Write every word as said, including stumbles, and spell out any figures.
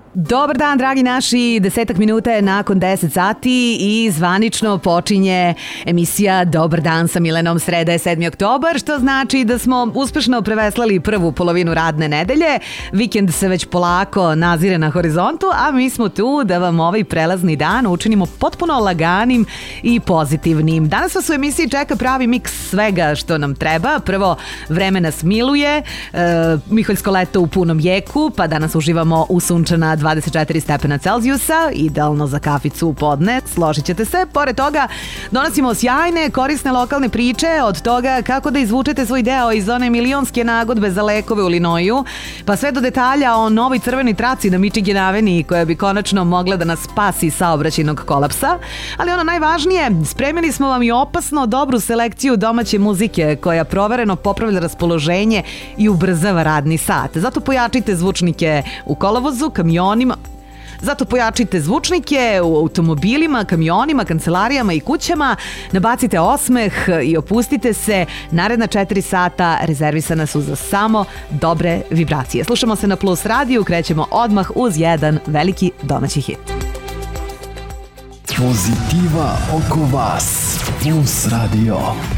Dobar dan, dragi naši, desetak minuta je nakon deset sati i zvanično počinje emisija Dobar dan sa Milenom. Sreda je sedmi oktobar, što znači da smo uspešno preveslali prvu polovinu radne nedelje. Vikend se već polako nazire na horizontu, a mi smo tu da vam ovaj prelazni dan učinimo potpuno laganim i pozitivnim. Danas vas u emisiji čeka pravi miks svega što nam treba. Prvo, vreme nas miluje, e, Miholjsko leto u punom jeku, pa danas uživamo u sunčana dvadeset četiri stepena Celzijusa, idealno za kaficu u podne, složit ćete se. Pored toga, donosimo sjajne, korisne lokalne priče od toga kako da izvučete svoj deo iz one milionske nagodbe za lekove u Linoju, pa sve do detalja o novoj crvenoj traci na Michigan Avenue koja bi konačno mogla da nas spasi saobraćajnog kolapsa. Ali ono najvažnije, spremili smo vam i opasno dobru selekciju domaće muzike koja provereno popravlja raspoloženje i ubrzava radni sat. Zato pojačite zvučnike u kolovozu, kamionima, Zato pojačite zvučnike u automobilima, kamionima, kancelarijama i kućama, nabacite osmeh i opustite se. Naredna četiri sata rezervisana su za samo dobre vibracije. Slušamo se na Plus radiju, krećemo odmah uz jedan veliki domaći hit. Pozitiva oko vas. Plus radio.